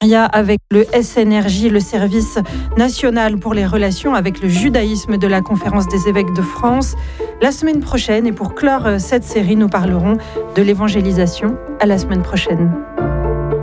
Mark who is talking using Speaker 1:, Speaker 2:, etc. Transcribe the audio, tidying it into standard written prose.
Speaker 1: avec le SNRJ, le Service national pour les relations avec le judaïsme de la Conférence des évêques de France. La semaine prochaine, et pour clore cette série, nous parlerons de l'évangélisation. À la semaine prochaine.